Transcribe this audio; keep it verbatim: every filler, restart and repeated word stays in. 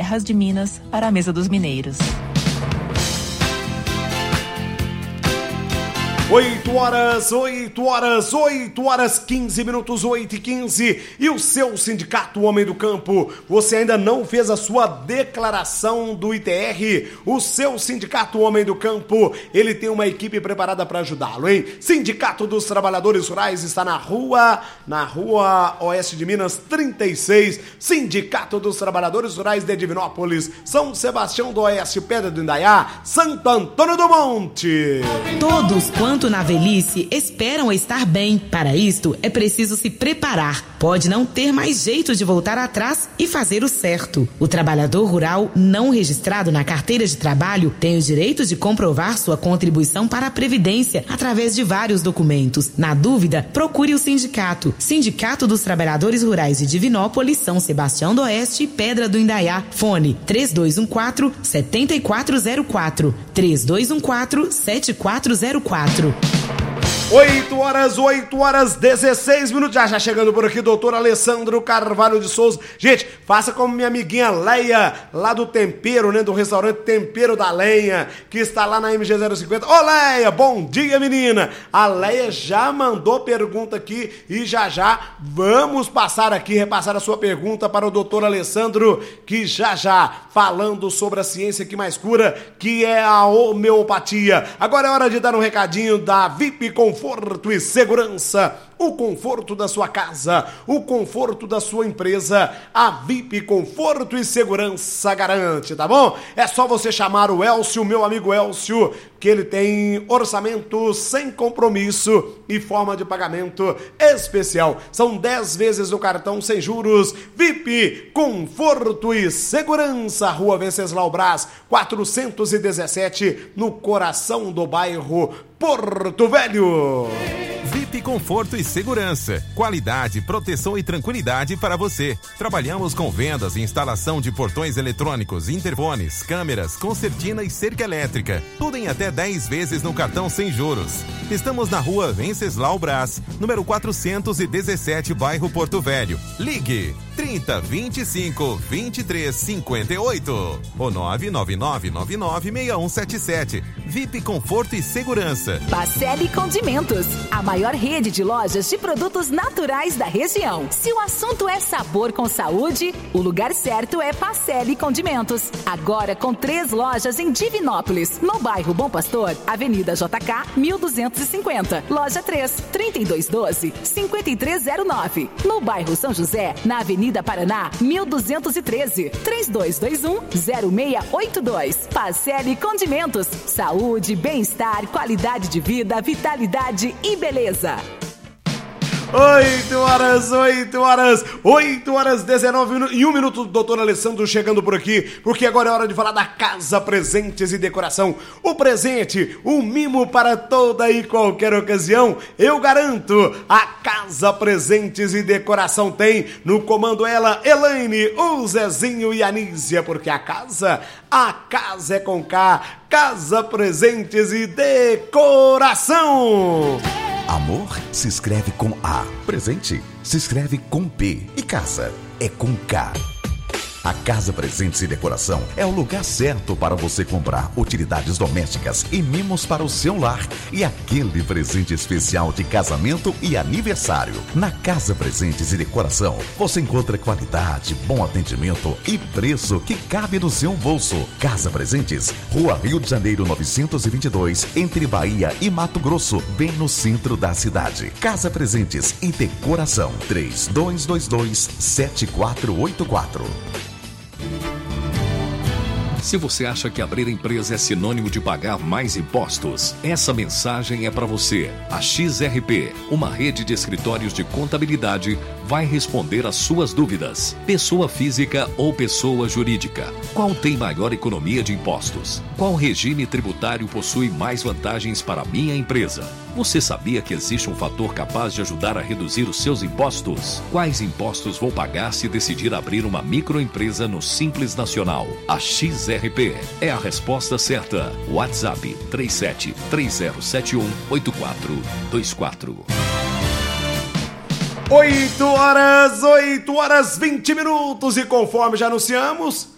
terras de Minas para a mesa dos mineiros. oito horas, oito horas, oito horas, quinze minutos, oito e quinze. E o seu Sindicato Homem do Campo, você ainda não fez a sua declaração do I T R? O seu Sindicato Homem do Campo, ele tem uma equipe preparada para ajudá-lo, hein? Sindicato dos Trabalhadores Rurais está na rua, na rua Oeste de Minas, trinta e seis. Sindicato dos Trabalhadores Rurais de Divinópolis, São Sebastião do Oeste, Pedra do Indaiá, Santo Antônio do Monte. Todos quanto na velhice esperam estar bem. Para isto é preciso se preparar. Pode não ter mais jeito de voltar atrás e fazer o certo. O trabalhador rural não registrado na carteira de trabalho tem o direito de comprovar sua contribuição para a Previdência através de vários documentos. Na dúvida, procure o sindicato. Sindicato dos Trabalhadores Rurais de Divinópolis, São Sebastião do Oeste e Pedra do Indaiá. Fone três dois um quatro, sete quatro zero quatro. três dois um quatro, sete quatro zero quatro. oito horas, oito horas, dezesseis minutos. Já já chegando por aqui, doutor Alessandro Carvalho de Souza. Gente, faça como minha amiguinha Leia, lá do Tempero, né? Do restaurante Tempero da Lenha, que está lá na M G zero cinquenta. Ô Leia, bom dia, menina. A Leia já mandou pergunta aqui e já já vamos passar aqui, repassar a sua pergunta para o doutor Alessandro, que já já falando sobre a ciência que mais cura, que é a homeopatia. Agora é hora de dar um recadinho da V I P Conforto e Segurança. O conforto da sua casa, o conforto da sua empresa, a V I P Conforto e Segurança garante, tá bom? É só você chamar o Elcio, meu amigo Elcio, que ele tem orçamento sem compromisso e forma de pagamento especial. São dez vezes no cartão sem juros. V I P Conforto e Segurança, Rua Venceslau Brás, quatrocentos e dezessete, no coração do bairro Porto Velho. V I P Conforto e Segurança. Qualidade, proteção e tranquilidade para você. Trabalhamos com vendas e instalação de portões eletrônicos, interfones, câmeras, concertina e cerca elétrica. Tudo em até dez vezes no cartão sem juros. Estamos na rua Venceslau Brás, número quatrocentos e dezessete, bairro Porto Velho. Ligue trinta, vinte e cinco, vinte e três, cinquenta e oito ou nove nove nove nove nove seis um sete sete. V I P Conforto e Segurança. Pacelli Condimentos, a maior rede de lojas de produtos naturais da região. Se o assunto é sabor com saúde, o lugar certo é Pacelli Condimentos. Agora com três lojas em Divinópolis, no bairro Bom Pastor, Avenida J K, mil duzentos e cinquenta. Loja três, trinta e dois doze, cinquenta e três zero nove. No bairro São José, na Avenida Paraná, mil duzentos e treze. três dois dois um, zero seis oito dois. Pacelli Condimentos. Saúde, bem-estar, qualidade de vida, vitalidade e beleza. oito horas, oito horas, oito horas, dezenove minutos e um minuto, doutor Alessandro chegando por aqui, porque agora é hora de falar da Casa Presentes e Decoração. O presente, o mimo para toda e qualquer ocasião, eu garanto, a Casa Presentes e Decoração tem no comando ela, Elaine, o Zezinho e a Nízia, porque a casa, a casa é com K, Casa Presentes e Decoração. Amor se escreve com A. Presente se escreve com P. E casa é com K. A Casa Presentes e Decoração é o lugar certo para você comprar utilidades domésticas e mimos para o seu lar e aquele presente especial de casamento e aniversário. Na Casa Presentes e Decoração você encontra qualidade, bom atendimento e preço que cabe no seu bolso. Casa Presentes, Rua Rio de Janeiro novecentos e vinte e dois, entre Bahia e Mato Grosso, bem no centro da cidade. Casa Presentes e Decoração, três dois dois dois, sete quatro oito quatro. Se você acha que abrir empresa é sinônimo de pagar mais impostos, essa mensagem é para você. A X R P, uma rede de escritórios de contabilidade, vai responder às suas dúvidas. Pessoa física ou pessoa jurídica? Qual tem maior economia de impostos? Qual regime tributário possui mais vantagens para a minha empresa? Você sabia que existe um fator capaz de ajudar a reduzir os seus impostos? Quais impostos vou pagar se decidir abrir uma microempresa no Simples Nacional? A X R P é a resposta certa. WhatsApp três sete três zero sete um oito quatro dois quatro. oito horas, oito horas, vinte minutos e conforme já anunciamos,